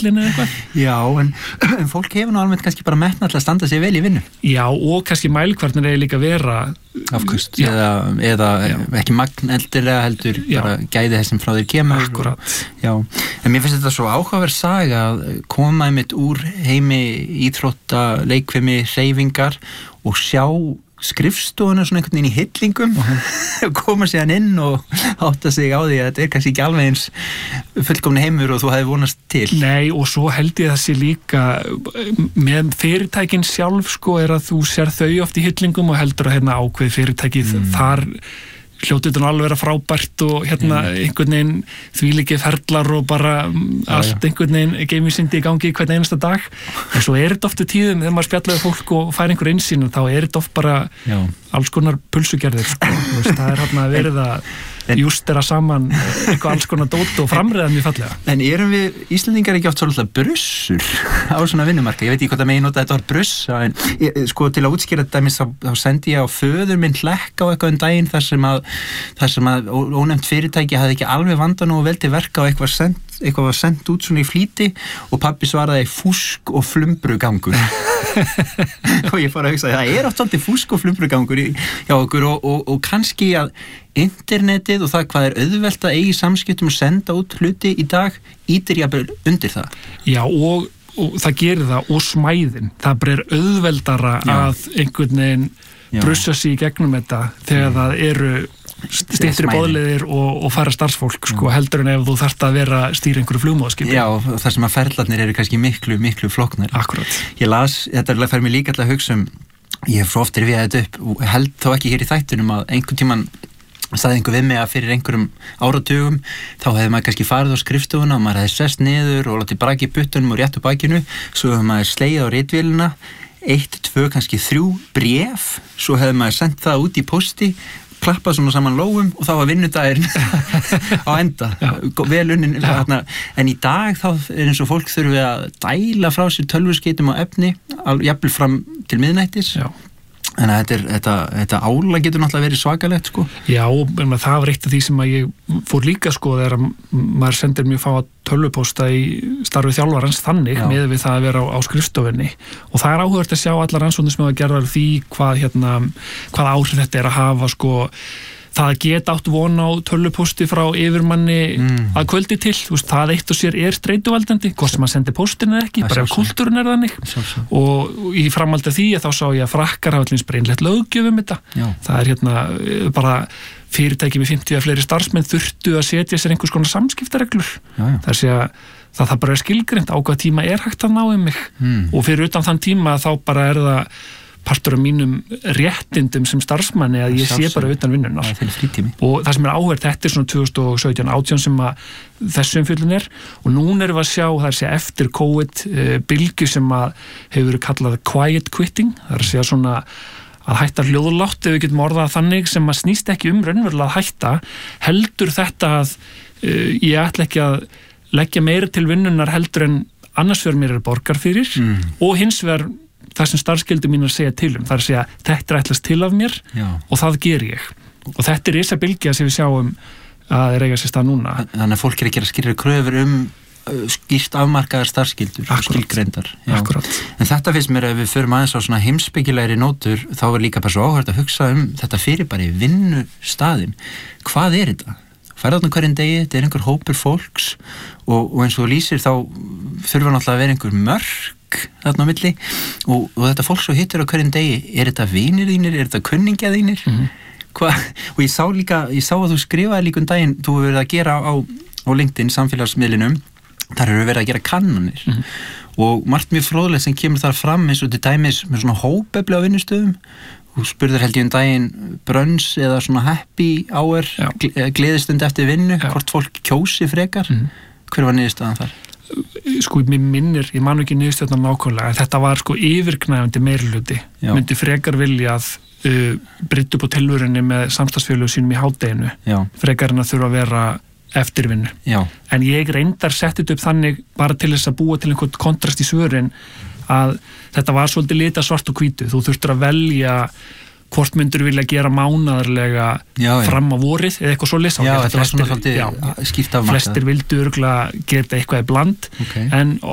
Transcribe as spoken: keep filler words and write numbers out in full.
hillin eða eitthvað. Já, en, en fólk hefur nú almennt kannski bara metna alltaf að standa sig vel í vinnu. Já, og kannski mælkvarnir er líka vera afkust, eða, eða ekki magn eldilega heldur, já. Bara gæði þessum frá þér kemur. Akkurat. Og, já, en mér finnst þetta svo áhugaverð saga að koma einmitt úr heimi íþrótta, leikfimi, hreyfingar og sjá skrifstofuna svona einhvern veginn í hillingum uh-huh. koma síðan inn og átta sig á því að þetta er kannski ekki alveg eins fullkomni heimur og þú hefði vonast til. Nei, og svo held ég þessi líka með fyrirtækin sjálf sko er að þú sér þau oft í hillingum og heldur að hérna ákveð fyrirtækið mm. þar hljótið nú alveg vera frábært og hérna mm. einhvern veginn þvílíkir ferlar og bara já, allt já. Einhvern veginn geimvísindi í gangi hvern einasta dag en svo er þetta ofta tíðum þegar maður spjallaði fólk og fær einhver einsýn og þá er þetta oft bara já. Alls konar pulsugerðir sko. Það er hérna verið að justera saman eitthvað alls konar dót og framreiða mjög fallega. En erum við Íslendingar ekki oft svolítið brussur á svona vinnumarka? Ég veit ekki hvort að megin nota þetta var brussa en ég, sko til að útskýra þetta þá, þá sendi ég á föður minn hlekk á eitthvað um daginn þar sem að, þar sem að ónefnt fyrirtæki hafði ekki alveg vandan og vel til verka og eitthvað send eitthvað var sendt út svona í flýti og pabbi svaraði fúsk og flumbrugangur og ég fór að hugsa það er oft svolítið fúsk og flumbrugangur hjá okkur og, og, og kannski að internetið og það hvað er auðvelt að eigi samskiptum og senda út hluti í dag ítir jafnvel undir það. Já og, og það gerir það og smæðin það bara er auðveldara Já. Að einhvern veginn brussa sig í gegnum þetta þegar Já. Það eru styttri boðleiðir og, og fara starfsfólk sko, heldur en ef þú þarft að vera stýra einhverju flugmóðskipi. Já, þar sem að ferlarnir eru kannski miklu, miklu flóknar. Akkurat. Ég las, þetta fær mér líka alltaf að hugsa um, ég hef svo oft rifjað þetta upp og held þó ekki hér í þættunum að einhvern tímann sagði einhver við mig að fyrir einhverjum áratugum þá hefði maður kannski farið á skrifstofuna og maður hefði sest niður og látið braki buttunum og réttu bakinu, svo hefði maður slegið á ritvélina, eitt, tvö, kannski þrjú bréf, svo hefði maður sendt það út í pósti klappað svona saman lóum og þá var vinnudagurinn á enda vel unnin en í dag þá er eins og fólk þurfi að dæla frá sér tölvuskeytum og efni jafnvel fram til miðnættis Já. En þetta, er, þetta, þetta álag getur náttúrulega verið svakalegt sko. Já, en það var eitt af því sem að ég fór líka sko þegar maður sendir mjög fá að tölvupósta í starfi þjálfarans þannig Já. Með við það að vera á, á skrifstofunni og það er áhugavert að sjá allar rannsóknir sem hafa gerðar því hvað, hérna, hvað áhrif þetta er að hafa sko það að geta átt von á tölvupósti frá yfirmanni mm. að kvöldi til, þú veist, það eitt og sér er streituvaldandi, hvort sem að sendi póstin eða ekki, það bara ef kultúrin er þannig og í framhaldi af því þá sá ég að frakkar hafa allins breinlegt löggjöf um þetta, Já. Það er hérna bara fyrirtæki með fimmtíu eða fleiri starfsmenn þurftu að setja sér einhvers konar samskiptareglur, það sé að það það bara er skilgreint á hvað tíma er hægt að ná um mig mm. og fyrir utan þann tíma þá bara er það partur af mínum réttindum sem starfsmanni að ég sé bara utan vinnunar og það sem er áhverð þetta er svona tvö þúsund og sautján átján sem að þessum umfjöllun er og núna erum við að sjá það er að segja eftir COVID uh, bylgju sem að hefur verið kallað quiet quitting, það er að segja svona að hætta hljóðlátt ef við getum orðað þannig sem að snýst ekki um raunverulega að hætta heldur þetta að uh, ég ætla ekki að leggja meira til vinnunar heldur en annars vegar mér er borgar fyrir mm. og hins vegar það sem starfskildi mín að segja til um, það er að segja þetta er ætlast til af mér Já. Og það ger ég og þetta er þessa bylgja sem við sjáum að er eiga sér stað núna. Þannig að fólk er að gera skýrari kröfur um skýrt afmarkaðar starfskildur skilgreindar. En þetta finnst mér að við förum aðeins á svona heimspekilegri nótur þá er líka bara svo áhört að hugsa um þetta fyrir bara í vinnustaðin. Hvað er þetta? Ferðarna hverjum degi, þetta er einhver hópur fólks og, og eins og þú lýsir þá þurfa náttúrulega að vera einhver mörk þarna á milli og, og þetta fólk svo hittur á hverjum degi, er þetta vinir þínir, er þetta kunningja þínir mm-hmm. og ég sá líka, ég sá að þú skrifaði líka um daginn, þú hefur verið að gera á, á LinkedIn samfélagsmiðlinum, þar hefur verið að gera kannanir mm-hmm. og margt mjög fróðlegt sem kemur þar fram eins og til dæmis með svona hópefli á vinnustöðum og spurður held ég um daginn brönns eða svona happy hour gleðistund eftir vinnu, Já. Hvort fólk kjósi frekar mm-hmm. hver var niðurstaðan þar? Sko mér minnir, ég man ekki niðurstöðna nákvæmlega en þetta var sko yfirgnæfandi meirihluti myndi frekar vilja að uh, brydda upp á tilveruninni með samstagsfélögum sínum í hádeginu frekar en að þurfa að vera eftirvinnu Já. En ég reyndar settið upp þannig bara til þess að búa til einhvern kontrast í svörin að þetta var svolítið lita svart og hvítu, þú þurftur að velja hvort myndur vilja gera mánaðarlega já, já. Fram á vorið eða eitthvað svo lesa. Já, þetta var svona svolítið skipt af markað. Flestir vildu örgulega gera eitthvað í bland, okay. En